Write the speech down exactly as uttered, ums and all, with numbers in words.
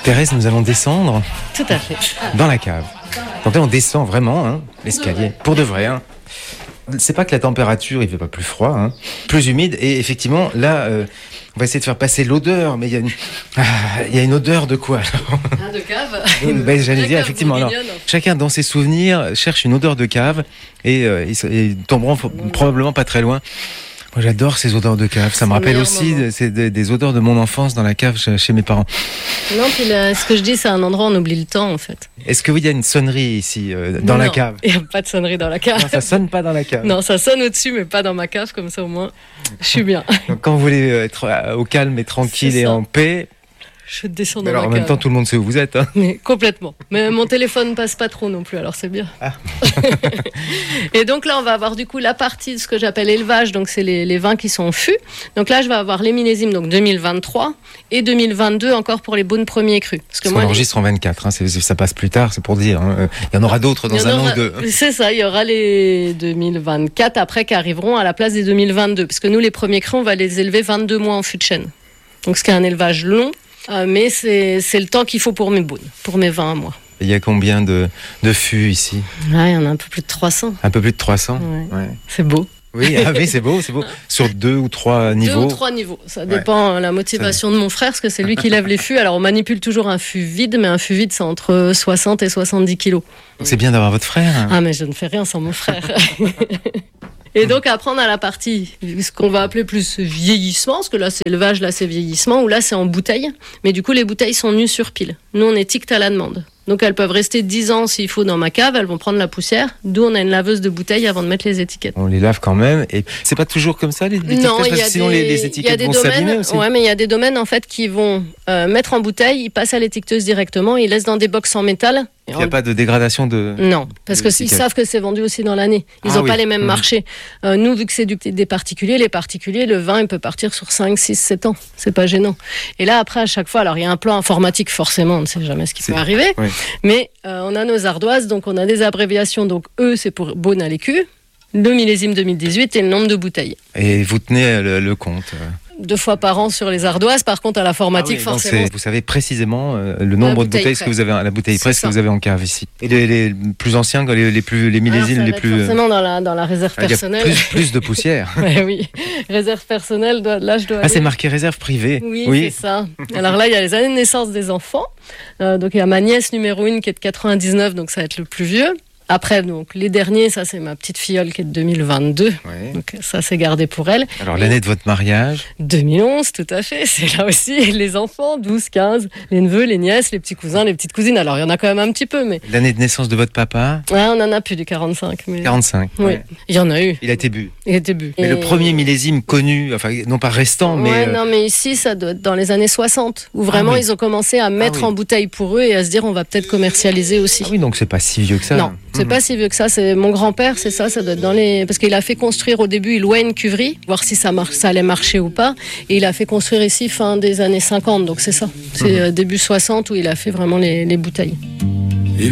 Thérèse, nous allons descendre. Tout à fait. Dans la cave. Donc là, on descend vraiment, hein, l'escalier, pour de vrai. Hein. C'est pas que la température, il fait pas plus froid, hein, plus humide. Et effectivement, là, euh, on va essayer de faire passer l'odeur, mais il y a une, ah, il y a une odeur de quoi alors Ah, de cave. Ben, j'allais dire effectivement. Alors, chacun dans ses souvenirs cherche une odeur de cave et euh, ils, ils tomberont f- probablement pas très loin. Moi, j'adore ces odeurs de cave. Ça me rappelle aussi c'est des, des odeurs de mon enfance dans la cave chez, chez mes parents. Non, puis là, ce que je dis, c'est un endroit où on oublie le temps, en fait. Est-ce que oui, il y a une sonnerie ici euh, dans non, la cave? Il n'y a pas de sonnerie dans la cave. Non, ça sonne pas dans la cave. Non, ça sonne au-dessus, mais pas dans ma cave, comme ça au moins, je suis bien. Donc, quand vous voulez être au calme et tranquille et en paix. Je descends dans alors, la en cave. même temps, tout le monde sait où vous êtes. Hein. Mais complètement. Mais mon téléphone passe pas trop non plus, alors c'est bien. Ah. Et donc là, on va avoir du coup la partie de ce que j'appelle élevage, donc c'est les, les vins qui sont en fût. Donc là, je vais avoir les millésimes, donc deux mille vingt-trois et deux mille vingt-deux encore pour les bonnes premiers crus. Parce que Parce moi, qu'on enregistre les... en vingt-quatre, hein, c'est, ça passe plus tard, c'est pour dire. Hein. Il y en aura d'autres dans un aura... an ou deux. C'est ça, il y aura les deux mille vingt-quatre après qui arriveront à la place des deux mille vingt-deux. Parce que nous, les premiers crus, on va les élever vingt-deux mois en fût de chêne. Donc ce qui est un élevage long. Euh, mais c'est, c'est le temps qu'il faut pour mes baunes, pour mes vins à moi. Il y a combien de, de fûts ici? Ouais, il y en a un peu plus de trois cents. Un peu plus de trois cents. Ouais. Ouais. C'est beau. Oui, ah oui, c'est beau, c'est beau. Sur deux ou trois niveaux. Deux ou trois niveaux. Ça dépend de ouais. la motivation ça... de mon frère, parce que c'est lui qui lève les fûts. Alors, on manipule toujours un fût vide, mais un fût vide, c'est entre soixante et soixante-dix kilos. Donc, c'est bien d'avoir votre frère. Ah, mais je ne fais rien sans mon frère. Et donc, après, on a la partie, ce qu'on va appeler plus vieillissement, parce que là, c'est élevage, là, c'est vieillissement, ou là, c'est en bouteille. Mais du coup, les bouteilles sont nues sur pile. Nous, on étiquette à la demande. Donc, elles peuvent rester dix ans s'il faut dans ma cave, elles vont prendre la poussière. D'où on a une laveuse de bouteilles avant de mettre les étiquettes. On les lave quand même. Et c'est pas toujours comme ça, les étiquettes? Non, il y a sinon, des, les, les étiquettes vont domaines, s'abîmer aussi. Ouais, mais il y a des domaines, en fait, qui vont euh, mettre en bouteille, ils passent à l'étiqueteuse directement, ils laissent dans des box en métal. Il n'y a pas de dégradation de... Non, parce qu'ils savent que c'est vendu aussi dans l'année. Ils n'ont ah, oui. pas les mêmes mmh. marchés. Euh, nous, vu que c'est du, des particuliers, les particuliers, le vin, il peut partir sur cinq, six, sept ans. C'est pas gênant. Et là, après, à chaque fois, alors il y a un plan informatique, forcément, on ne sait jamais ce qui c'est... peut arriver. Oui. Mais euh, on a nos ardoises, donc on a des abréviations. Donc, E, c'est pour Beaune à l'écu, le millésime deux mille dix-huit et le nombre de bouteilles. Et vous tenez le, le compte deux fois par an sur les ardoises. Par contre, à l'informatique, ah oui, forcément. Vous savez précisément euh, le nombre de bouteilles que vous avez, la bouteille presse que vous avez en cave ici. Et les, les plus anciens, les, les plus, les millésimes, les plus. Forcément dans la dans la réserve ah, personnelle. Il y a plus, plus de poussière. Ouais, oui, réserve personnelle. Doit, là, je dois. Ah, aller. C'est marqué réserve privée. Oui, oui, c'est ça. Alors là, il y a les années de naissance des enfants. Euh, donc il y a ma nièce numéro une qui est de quatre-vingt-dix-neuf, donc ça va être le plus vieux. Après, donc, les derniers, ça, c'est ma petite filleule qui est de deux mille vingt-deux. Ouais. Donc, ça, c'est gardé pour elle. Alors, l'année Et de votre mariage? deux mille onze, tout à fait. C'est là aussi les enfants, douze, quinze, les neveux, les nièces, les petits cousins, les petites cousines. Alors, il y en a quand même un petit peu, mais... L'année de naissance de votre papa? Ouais, on en a plus du quarante-cinq. Mais... quarante-cinq, oui. Ouais. Il y en a eu. Il a été bu. Il a été bu. Mais Et... le premier millésime connu, enfin, non pas restant, mais... Ouais, euh... non, mais ici, ça doit être dans les années soixante, où vraiment, ah, oui. ils ont commencé à mettre ah, oui. en bouteille pour eux et à se dire, on va peut-être commercialiser aussi. Ah oui, donc c'est pas si vieux que ça. Non, c'est mmh. pas si vieux que ça. C'est mon grand-père, c'est ça, ça doit être dans les... Parce qu'il a fait construire au début, il louait une cuverie, voir si ça, mar... ça allait marcher ou pas. Et il a fait construire ici fin des années cinquante, donc c'est ça. C'est mmh. euh, début soixante où il a fait vraiment les, les bouteilles.